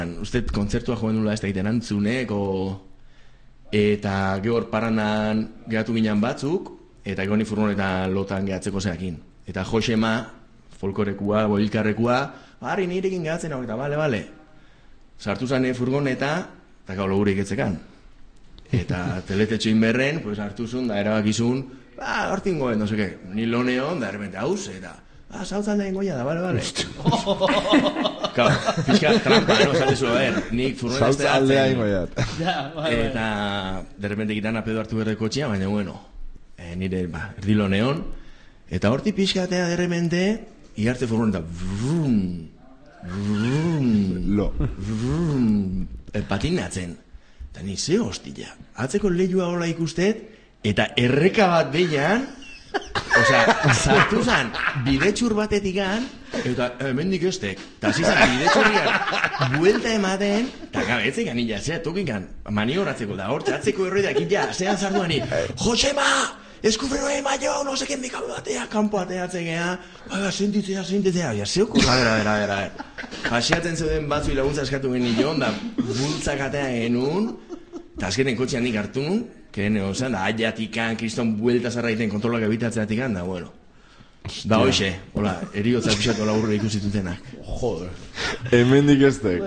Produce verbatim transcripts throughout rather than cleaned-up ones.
Uste kontzertua joan nula ez da egiten antzuneko, eta gehor paranan gehatu ginen batzuk, eta goni furgonetan lotan gehatzeko zeakin. Eta Josema, folkorekua, boilkarrekua, harri nirekin gehatzen hau, eta bale, bale. Sartu zane furgoneta, eta gau logurik etzekan. Eta teletetxoin berren, pues hartu zuen, da erabakizun, ba, hortin goen, no seke, ni loneon, da errepente, hauz, eta, ah, sautzaldean goia da, bale, bale. Kau, pixka, trampa, no, zatezu, a ver, nik furgoneta sautzaldean goiat. Eta, derrepente gitan apedo hartu berre kotxea, baina, bueno, eh, nire, ba, erdi loneon, eta horti pixkatea derrepente, iarte furgoneta, vrrrm, vrrrm, lo, vrrrm, patinatzen. Eta ni ze hostia, atzeko lehua hola ikustet, eta erreka bat behian, osea, sartu zan, bidetxur batetikan, eta hemendik estek, eta zizan bidetxurriak buelta ematen, eta gabetzik anila, zea, tokikan, maniobratzeko da, hortze, atzeko erroidak, ja, zean sartu ani, Josema, eskuferoa emaio, no seken bikabe batea, kanpo ateatzekea, baina, sentitzea, sentitzea, ja, zeuko, a bera, bera, bera, pasiatzen zeuden batzu laguntza eskatu genion, da, bultzak atea genuen, eta azkenen kotxean nik hartu nun, keren egon da, aiatikan, kriston buelta zarraiten kontrolak ebitatzeatikan, da, bueno. Da, hoxe, hola, eriotzak pixatu laburre ikusitutenak. Joder. Hemendik estek.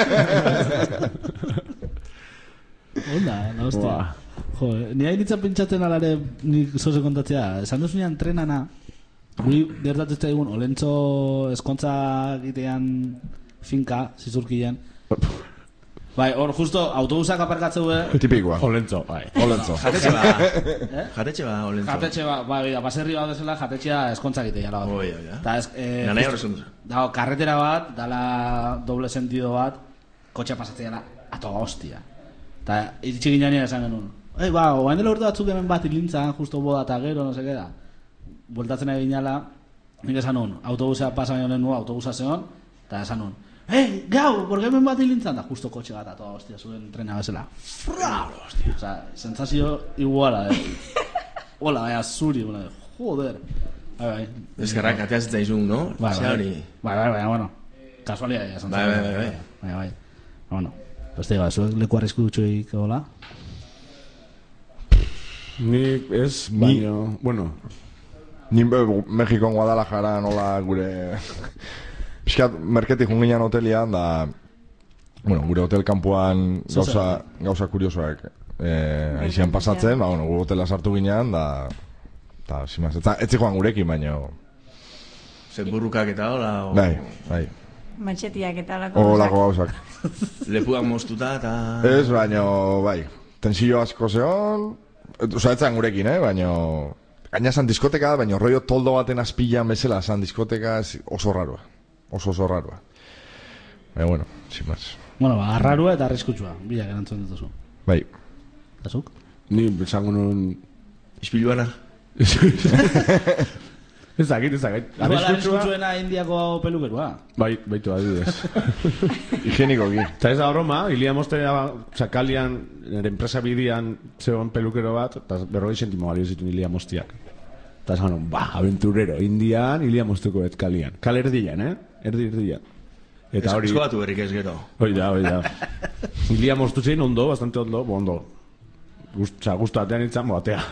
Onda, na, hostia. Joder, ni hain ditzan pentsatzen alare, nik zoze kontatzea, esan duzunean trenana, guri gertatuzte egun, olentzo eskontza egitean finka, zizurkian. Bai, hor justo autobusak aparkatzeu be... Tipikoa. Olentzo, bai. Olentzo. Jatetxe ba, jatetxe ba, olentzo. Jatetxe ba, bai, baserri bat desela jatetxea eskontza egite jala bat. Oi, oi, oi. Ta ez... Eh, Nanai horrezun duzu. Da, karretera bat, dala doble sentido bat, kotxea pasatzea jala, atoa hostia. Ta iritsi ginean esan genuen. Ei, ba, oain dela urte batzuk hemen bat ilintzan, justo boda eta gero, no seke da. Bueltatzen egin jala, nik esan nun, autobusa pasa baino lehen nua, autobusa zeon, eta esan nun. Hey, gau, porque hemen bat ilintzan da, justo kotxe gata, toda, hostia, zuen trena bezala. Fra, hostia. O sea, sensazio iguala, eh. Hola, bai, azuri, bona, joder. Bai, bai. Eskerrak, ateaz eta izun, no? Bai, bai, bai, bai, bai, bueno. Kasualia, ya, bai, bai, bai, bai. Bai, bai. Bueno, beste ega, zuek leku arrisku dutxoik, hola? Ni ez, baino, bueno. Ni Mexikon Guadalajara nola gure... Piskat, merketik junginan hotelian, da... Bueno, gure hotel kampuan gauza, gauza kuriosoak eh, aizian pasatzen, ba, bueno, gure hotela sartu ginean, da... Da, simaz, etzi joan gurekin, baina... Zetburrukak eta hola... O... Bai, bai. Matxetiak eta olako Olako gauzak. Lepuak moztuta eta... Ez, baina, bai. Tensio asko zeon... Osa, etzan gurekin, eh, baina... Gaina zan diskoteka, baina rollo toldo baten azpilan bezala, zan diskoteka oso raroa. Oso oso raroa. Baina, bueno, sin más. Bueno, ba, arrarua eta arriskutsua, bilak erantzun dituzu. Bai. Eta zuk? Ni bezango nun... Ispiluana. Ez dakit, ez dakit. Igual arriskutsuena indiako pelukerua. Bai, baitu adidez. Higieniko gi. Eta ez da broma, hilia mostea, oza, kalian, nire enpresa bidian zegoen pelukero bat, eta berroi sentimo balio zituen hilia mostiak. Eta esan, ba, aventurero, indian, hilia mostuko bet kalian. Kal erdian, eh? Erdi, erdian. Eta hori... Esko batu berrik ez gero. Hoi da, hoi da. Hilia mostu zein ondo, bastante ondo, bo ondo. Oza, guztu atean itzan, bo, atea.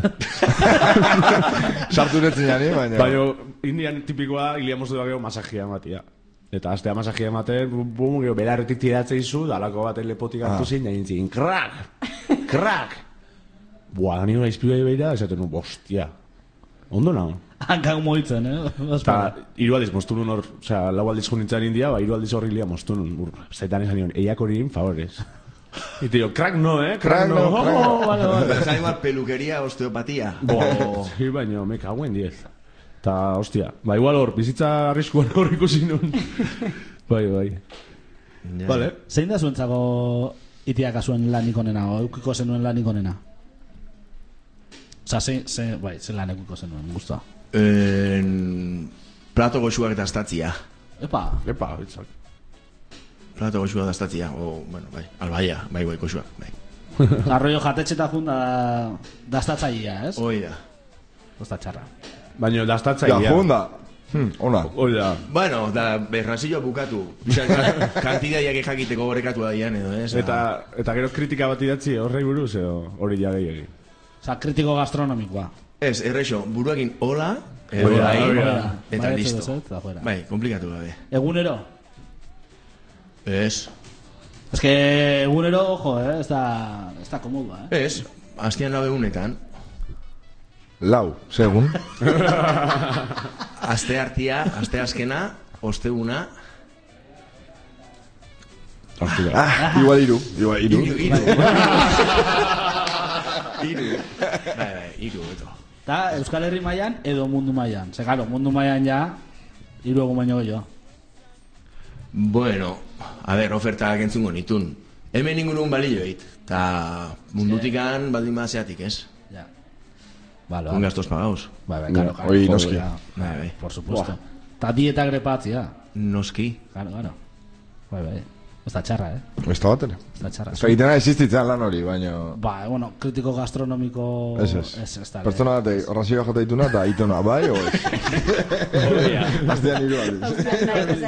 Sartu netzen jani, baina... Baina, indian tipikoa, hilia mostu da gero masajia ematia. Eta aztea masajia ematen, bum, gero, belarretik tiratzen izu, dalako baten lepotik hartu zein, nahi nintzen, krak! Krak! Boa, gani hori izpioa beira, esaten nu, bostia. Ondo nago. Hankak moitzen, eh? Eta, hiru aldiz moztu nun hor, osea, lau aldiz junintzen india, ba, hiru aldiz horri lia moztu nun. Zaitan esan nion, eiak hori in favores. Y te digo, crack no, eh? Crack no, oh, crack no. vale, vale. Esan igual peluqueria, osteopatía. Bo, sí, baina, me cago en diez. Ta, hostia, ba, igual hor, bizitza arriskuan hor ikusi nun. Bai, bai. Ja. Vale. Zein da zuentzako itiak azuen lanik onena, o eukiko zenuen lanik onena? Osa, ze, ze, bai, ze lan eukiko zenuen, guztua. En... Plato goxuak eta astatzia. Epa. Epa, bitzak. Plato goxuak eta astatzia. O, bueno, bai, albaia, bai, bai, goxuak, bai. Arroio jatetxeta jun da, dastatzaia, ez? Hoi da. Osta txarra. Baina, dastatzaia. Ja, junda. Hmm, ona. Oida. Bueno, da, berrazioa bukatu. Bisa, kantidaiak jakiteko gorekatu da dian, edo, ez? Eta, eta gero kritika bat idatzi horrei buruz, edo hori ja gehiagi. Osa, kritiko gastronomikoa. Ez, errexo, buruakin hola, edo Hori da, bai, hori da. eta Bai, listo. ez, ez, eta fuera. Bai, komplikatu gabe. Egunero? Ez, Ez que egunero, ojo, eh? Ez da, ez da komodua, eh? ez, hastian lau egunetan, Lau, segun. aste hartia, aste azkena, osteguna, Ah, igual iru. Igual iru. iru, iru. Iru. Bai, bai, iru, eto. Eta Euskal Herri mailan edo mundu mailan. Ze, claro, mundu mailan ja, hiru egun baino gehiago. Bueno, a ver, ofertak entzungo nitun. Hemen ingurun balioit, eta mundutikan baldin mazeatik, ez? Ja. Vale, Un vale. gastos pagaos. Bai, bai, claro, claro. Hori Joder, noski. ja. Bai, bai. Por supuesto. Eta dieta grepatzia. Noski. Claro, claro. Bai, bai. Ez da txarra, eh? Ez da bat ere. Ez da txarra. Ez da egitena existitzen lan hori, baina... Ba, bueno, kritiko gastronomiko... Ez ez. Ez, ez da. Pertsona batek razioa jata dituna eta itona, bai o ez? Astean hiru aldiz.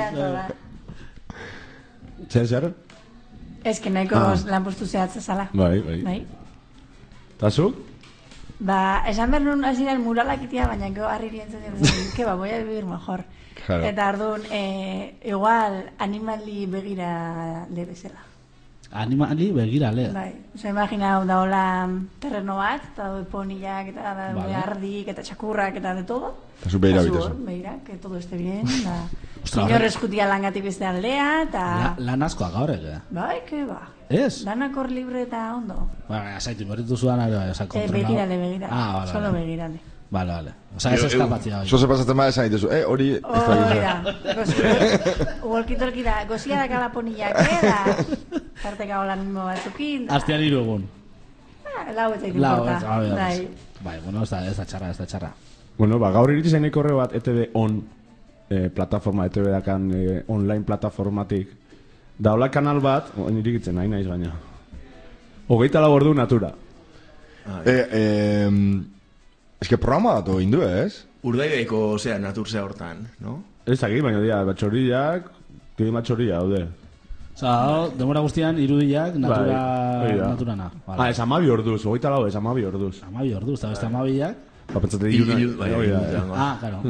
Zer, zer? Ez que nahiko Ah. lanpostu zehatza zala. Bai, bai. Bai. Eta zuk? Ba, esan behar nun hasieran muralak itia, baina gero harri dientzen dut, que ba, voy a vivir mejor. Claro. Eta orduan, eh, igual, animali begira le bezala. Animali begirale. Bai, oza, imagina hau da hola terreno bat, eta daude ponillak, eta daude Vale. ardik, eta txakurrak, eta de todo. Eta zu behira Eta zu bitezu. hor, begira, que todo esté bien, da... Ostra, Inor horrek- eskutia langatik beste aldea, eta... La, lan askoa gaurek, eh? Bai, que ba. Ez? Danak hor libre eta ondo. Ba, zaitu, berritu zuan, oza, Eh, kontrolado. begirale, begirale. Ah, vale, Solo vale. begirale. Vale, vale. Osa, ez Eu- eu- eskapatzia hori. Zo se pasatzen ma esan dituzu, eh, hori... ez da Hori gizea. da. Walkie-talkie da. Gozia da kala ponillak, eh, da. Tarteka hola nimo batzukin. da. Astean hiru egun. Ah, Lau ez zait Lau, importa. ez, hori da, Bai. pues. Bai, bueno, ez da, ez da txarra, ez da txarra. Bueno, ba, gaur iritsi zaineko horre bat E T V on eh, plataforma, E T V dakan eh, online plataformatik. Da hola kanal bat, oin irikitzen nahi naiz baina. Hogeita lau ordu natura. Eh, eh, ez que programa bat egin du, ez? Urdaibaiko, zera, naturzea hortan, no? Ez dakit, baina dira, batxorriak, tiri batxorria daude. Osa, demora guztian, irudiak, natura, Bai, hori da. naturana. Ah, ez amabi orduz, hogeita lau ez amabi orduz. Amabi orduz, eta beste amabiak. Ba, pentsate Ilu- iluna. ilu- bai, hori da, ilu- eh. Ah, claro.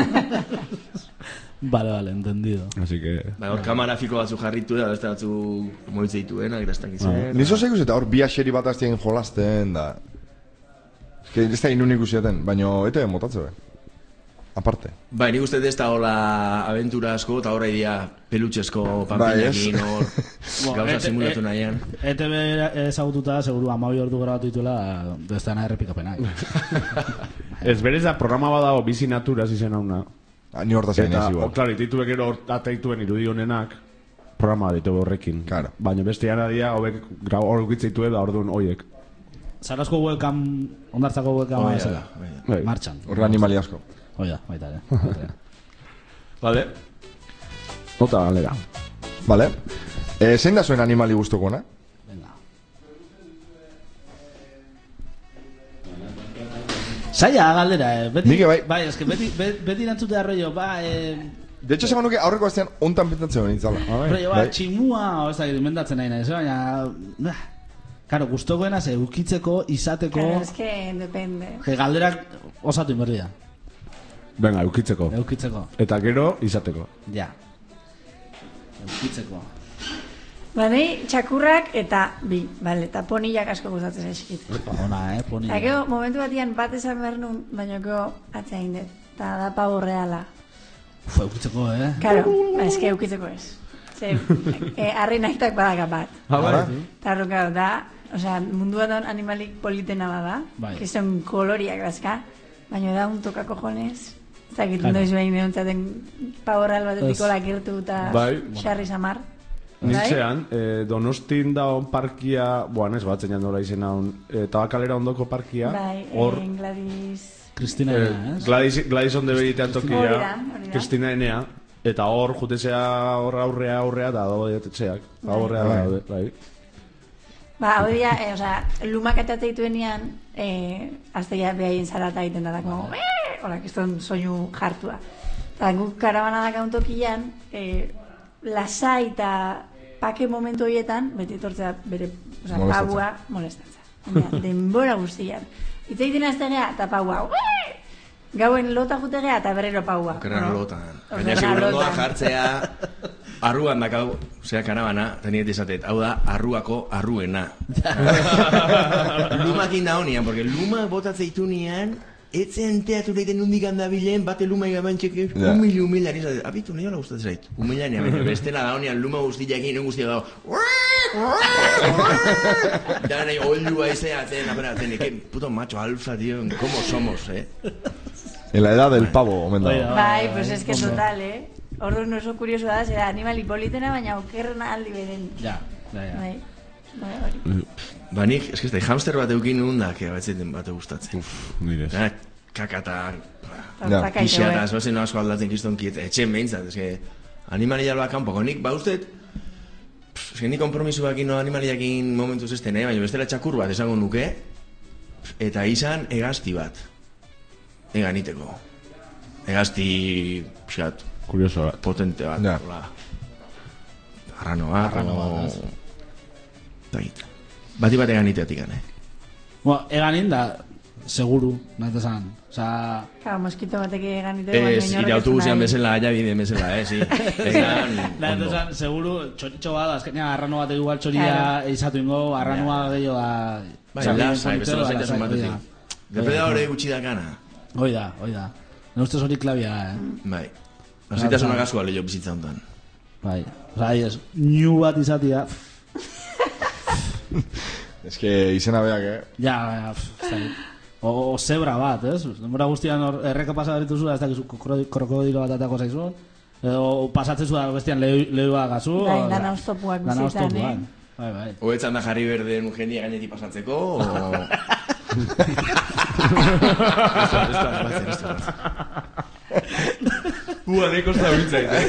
Vale, vale, entendido. Así que... Ba, hor kamara fiko batzu jarritu da, beste batzu moitze dituenak, irastak izan. Nizo zeiguz eta hor bi aseri bat aztien jolasten da... Ez que ez da inun ikusiaten, baina ete motatze be. Aparte. Bai, nik uste ez da hola aventura asko, eta horra idea pelutxesko Bai, panpinekin, ez? hor gauza Ete- simulatu e- nahian. E T V ezagututa, seguru, amabi ordu grabatu dituela, destana errepikapenak. Ez berez da programa badago bizi naturaz izen hauna. Ah, ni horta zain Eta, ez o, igual. klaro, ititue gero hor- ateituen irudi honenak, programa ditu horrekin. Claro. Baina bestean adia, hobek grau hor gitzeitue da orduan hoiek. Zarazko webcam, ondartzako webcam Hoi da, zela. hoi da. Bai. Martxan. Horre animali asko. Oida, baita ere. baita ere. Vale. Nota galera. Vale? Eh, zein da zuen animali guztokona? Venga. Zaila galdera, eh? Beti, Nik bai. bai, eske beti, be- beti erantzute arroio, ba, eh, De hecho, esango nuke aurreko astean ontan pentsatzen hori nintzala. arroio, ba, Bai. tximua, o ez da, mendatzen nahi nahi, baina, bah, karo, gustokoena ze, ukitzeko, izateko, Claro, es que depende. que galderak osatu inberdia, Venga, eukitzeko. eukitzeko, Eta gero, izateko. ja. Eukitzeko. Ba, nahi, txakurrak eta bi, bale, eta ponillak asko gustatzen zaizkit. Ba, ona, eh, poni. Eta gero, momentu batian bat esan behar nun, baina gero atzea indet. Eta da pavo reala. Uf, eukitzeko, eh? Karo, ba, eske eukitzeko ez. Ze, e, arri nahitak badaka bat. Ara? Eta hor, karo, da, osea, munduan daun animalik politena bada, Bai. que son koloriak dazka, baina da un toka cojones, zakit Claro. noiz behin egontzaten pavo real batetiko Ez. lakirtu eta Bai. xarri samar. Nintzean, eh, Donostin da on parkia, boan ez batzen jandola izena on, eh, Tabakalera ondoko parkia, Bai, hor, eh, Gladys... Kristina, eh, ez? Gladys, Gladys onde beritean Hori tokia, da, hori da. Kristina enea, eta hor, jutezea hor aurrea aurrea, da dago etetxeak, aurrea Bai. daude, bai. Ba, hori da, eh, osea, lumak eta teituenean, eh, azteia behaien zarata egiten da, da, como, "Eh", hola, kiston soinu jartua. Eta guk karabana dakaun tokian, eh, lasai eta pake momentu horietan, beti etortzea bere, oza, Molestatzen. paua molestatzen. Baina, denbora guztian. Itza egiten aztegea, eta paua, uee! Gauen lota jutegea, eta berrero paua. Okerran Bueno, lotan. okerran Baina segurandoa lotan. jartzea, arruan dakau, zera karabana, teniet izatet, hau da, arruako arruena. Lumakin da honian, porque lumak botatzen itunian, etzen teatu leiten undik handabilen, bate luma igaban txeke, Ja. humil, humil, ari zait, abitu, nahi hola gustatzen zait, humilan baina bestela da honian, luma guztiakin, egun guztia dago, da nahi, oldua izea, atzen, apena, atzen, que puto macho alfa, tío, ¿cómo somos, eh? En la edad del pavo, omen Bai, dago. Bai, pues es que total, eh? Orduan oso kurioso da, zera animal hipolitena, baina okerrena aldi beren. Ja, ja, ja. Bai, bai, hori. Ba nik, eski ez da, hamster bat eukin nuen da, que batzeiten bate gustatzen. Nire ez. Da, kakata, Ja, Zakaite, pixea bai. eta zoazen asko aldatzen kiston kiet, etxen behintzat, eske, animalia alba kanpoko, nik, ba ustet, pff, eske nik kompromisuakin no animaliakin momentuz esten, eh? Baina bestela txakur bat esango nuke, eta izan egazti bat, eganiteko. Egazti, pixat, Kurioso bat. potente bat, Ja. hola. Arrano bat, Arrano bat, o... ez. Dakit. Bati bat eganiteatik, eh? Bueno, eganin da, seguru, nahi esan. Osa, Claro, moskito batek egan diteko, baina Ez, inork ire ez autobusean nahi. bezala, ja bide bezala, eh, si. Egan, nahi ondo. esan, seguru, txoritxo bat, azkenean arrano bat igual txoria Claro. eizatu ingo, arranoa gehiago da... Bai, txarri lasai, politero, bezala zaitasun lasai, hori batetik. da. Depredadore gutxi dakana. Hoi da, hoi da. Ne ustez hori klabia, eh? Bai. Lasaitasuna gaskoa lehio bizitza hontan. Bai. Osa, ahi ez, new bat izatia, Es que izena beak, eh? ja, ja, pff, ez dakit. O, o zebra bat, ez? Denbora guztian hor erreka pasa dituzu, ez dakizu kroko- krokodilo bat atako zaizun, edo pasatzen zu da bestian lehua gazu. Bai, o- dana oztopuak dana bizitan, oztopuak. eh? Bai, bai. Oetzan da jarri berde nun jendia gainetik pasatzeko, o... Ua, neko zabiltzait, eh?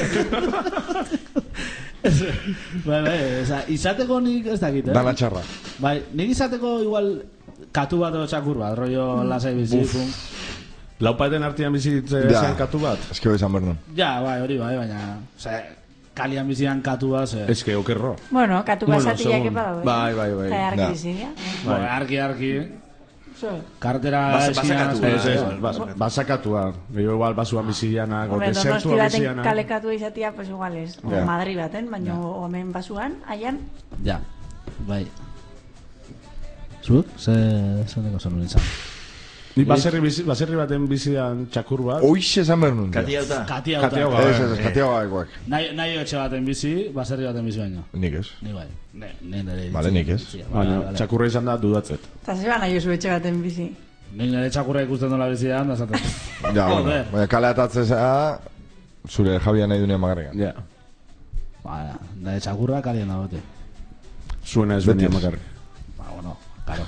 Bai, bai, oza, izateko nik ez dakit, eh? Dana txarra. Bai, nik izateko igual katu bat edo txakur bat, rollo lasai bizi. pum. Laupaeten artean bizitzen Ja. zen katu bat? Es que hoi izan behar nuen. Ja, bai, hori bai, baina... Oza, kalian bizian katu bat, ze... Ez que okerro. Bueno, katu Bueno, basatiak segun. epa daude. Bai, bai, bai. Eta argi Da. bizinia. Bai, argi, argi... Zo. Kartera... Bas- eskian, basakatu, Ez, asko- ez, bai, ba- basakatua. Gehiago igual basuan bizianak, o Hombre, donosti desertua baten bizianak. kalekatu izatia, pues igual ez. O Ja. Madri baten, baina omen basuan, aian, Ja, bai. Zuk? Ze... Zer neko zen nintzen? Ni baserri, bizi, baserri baten bizian txakur bat. Hoiz esan behar nuen. Kati hauta. Kati hau Kati hau, da. Ez, ez, ez, katia gaikoak. Nahi, nahi etxe baten bizi, baserri baten bizi baino. Nik ez. Ni bai. Ne, ne nere Vale, nik ez. Baina, txakurra izan da dudatzet. eta zeba nahi oso etxe baten bizi. Nik nire txakurra ikusten dola bizian, da zaten. Ja, bueno, Joder. baina kale atatzen zera, zure jabia nahi dunean magarrikan. Ja. Ba, nire txakurra kalien da bote. Zuena ez Beti benia ez. makarri. Ba, bueno, karo.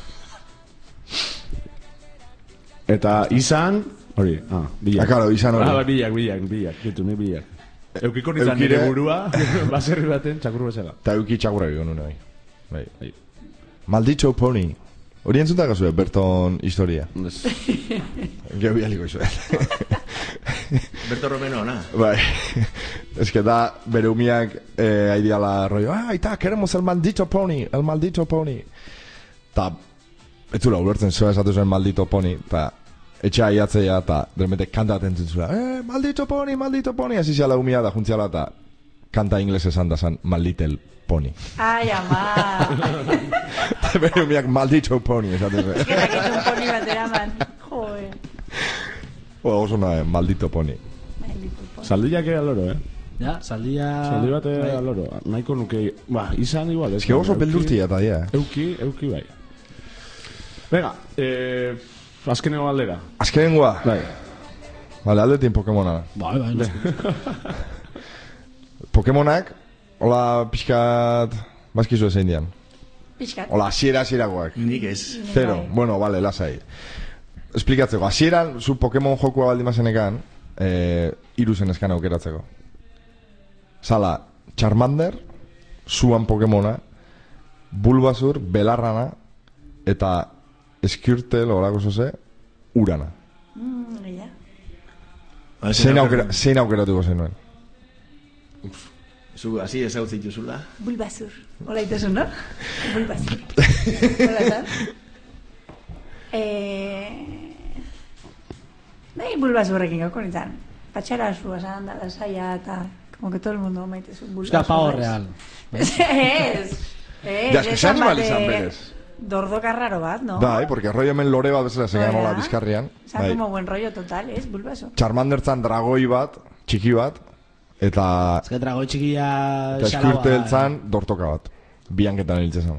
Eta izan... Hori, ah, bilak. Ah, claro, izan hori. Ah, bai, bilak, bilak, bilak. Gitu, ni bilak. Eukiko nintzen Eukire- nire burua, baserri baten txakur bezala. Eta euki txakurra egon nuen bai. Bai. Bai. Malditxo poni. Hori entzutak azue, Berton historia. Gero bialiko izue. Berto Romeno, ona. Bai. Ez que da, bere umiak eh, aidiala rollo, ah, aita, queremos el maldito poni, el maldito poni. Ta, ez zula ulertzen zua esatu zuen maldito poni, ta, etxea aiatzea, ta, dermete kanta atentzen zula, eh, maldito poni, maldito poni, hasi ziala umia da juntziala, ta, kanta ingles esan da zan, maldito poni. Ai, ama. Ta, bere umiak maldito poni, esatu zuen. Eskerak izun poni bat eraman. Joe. Oa, oso nahe, maldito poni. Maldito poni. Saldiak ea loro, eh? Ja, saldia... Saldi bat bai. ea loro. Nahiko nuke... Ba, izan igual. Ez que oso beldurtia eta dia, eh. Euki, euki bai. Venga, eh... Azkeneko galdera. Azkenengoa, Bai. vale, aldetin Pokemona. Bai, bai, noski. Pokemonak, hola pixkat, bazkizu ezein dian. Pixkat. Hola, asiera asieragoak. Nik ez. Zero, Bai. bueno, vale, lasai. Esplikatzeko, asieran, zu Pokemon jokua baldin mazenekan, eh, iru zenezkan aukeratzeko. Zala, Charmander, zuan Pokemona, Bulbasur, Belarrana, eta Squirtle, horako zoze, Urana. Mm, ja. Zein aukera, zein aukeratuko zenuen? Zu, hasi ezautzi dituzula. Bulbazur. Hola itazun, no? Bulbazur. Hola, zan? Eh... Nahi bulbazurrekin gauko nintzen. Patxara zua, zan, da, saia, eta... Como que todo el mundo maite zu bulbazur. Euska pavo real. Ez, ez. Ja, eske zer animal izan berez. Dordoka raro bat, no? Bai, porque rollo hemen lore bat bezala zegoen Bai, nola da. bizkarrian. Zan Bai. como buen rollo total, ez? Bulbazo. Charmandertzan dragoi bat, txiki bat, eta... Ez que dragoi txikia... Eta xalaua, eskurteltzan dortoka bat. Bianketan hiltzezan.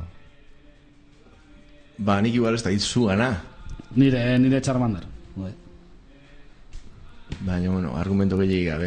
Ba, nik igual ez da hitzu gana. Nire, nire Charmander. Bai. Baina, bueno, argumento gehiagik gabe.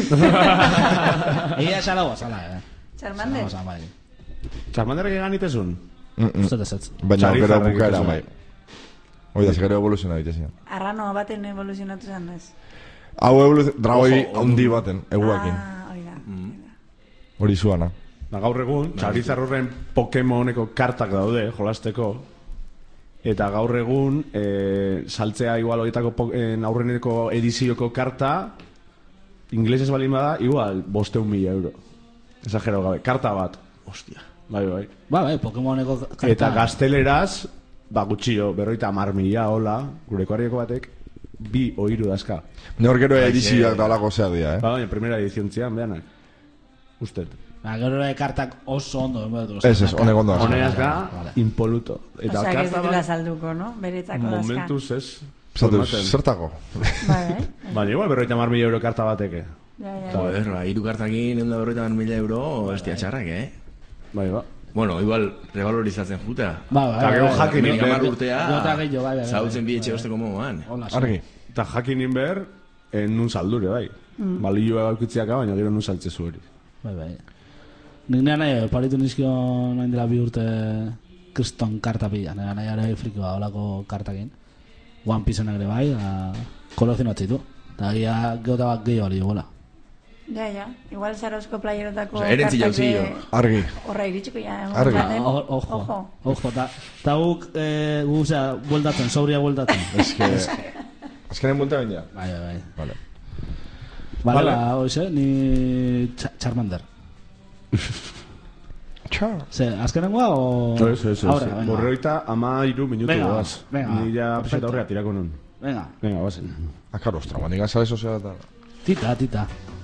Egia xalaua, zala, eh? Charmander. Xalaua, bai. Charmanderrek egan itezun? Uste desetz. Baina aukera Charizardek bukaera, ikusi. bai. Hoi da, segero evoluziona ditezian. Arrano baten evoluzionatu zan ez. Hau evoluzio... Dragoi Ojo, handi baten, eguakin. Ah, oida. Hori zuana. Da gaur egun, Charizard horren Pokemoneko kartak daude, jolasteko. Eta gaur egun, e, saltzea igual horietako po- en aurreneko edizioko karta, inglesez balin bada, igual, bosteun mila euro. Exagero gabe, karta bat. Hostia. Bai, bai. Ba, bai, Pokemoneko karta. Eta gazteleraz, ba gutxio, berroita mar mila, hola, gureko harrieko batek, bi ohiru dazka. Ne hor gero Bai, edizioak eh. dalako zea dia, eh? Ba, baina, primera edizion zian, behanak. Usted. Ba, gero ere kartak oso ondo. Ez, ez, honek ondo hasi. Honeaz ga, Vale. impoluto. Eta Osea, que ez karta dutela bat, salduko, no? Beretzako dazka. momentuz ez. Zatu, formaten. zertako? Bai, bai. Baina, igual, berroita mar mila euro karta bateke. Ja, ja. Joder, ba, hiru kartakin egun da berroita mila euro, ez dia txarrak, eh? Bai, ba. Bueno, igual, revalorizatzen juta. Ba, bai, Eta bai, gero bai. jakin Hemendik ber- hamar urtea, Jota gehiago, bai, bai, bai. zautzen bi etxe osteko moduan. Hola, Argi. Eta jakinin ber, en nun saldure, bai. Mm. Balioa gaukitziaka, baina gero nun saltzezu hori. Bai, bai. Nik nena nahi, paritu nizkion nahi dela bi urte kriston karta pila. Nena nahi ere frikoa olako kartakin. One Piece-en ere bai, da kolekzionatzitu. Eta gira geota bat gehiago bali gola. Ja, ja. Igual Zarausko playerotako Osea, erentzi kartak, jauzillo. eh, Argi. horra iritsiko ja. Argi. Baten. O- Ojo, Ojo. ojo. Ta, ta guk, eh, gu, osea, bueltatzen, sobria bueltatzen. Ez que... Ez que nen bulta baina? Bai, bai, bai. Vale. Vale, Vale. ba, hoxe, ni Cha- Charmander. Txar. Ze, azkenengoa o... Eso, eso, Ahora, eso. venga. Borreoita ama iru minutu Venga, goaz. venga, Ni ja perfecto. pixeta horrea tirako nun. Venga, Venga, bazen. Akar, ostra, guandik azale soziala eta... tita, tita.